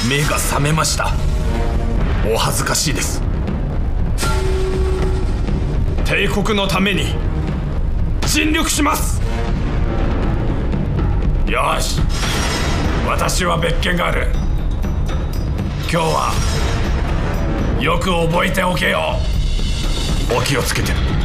目が覚めました。お恥ずかしいです。帝国のために尽力します。よし、私は別件がある。今日はよく覚えておけよ。お気をつけて。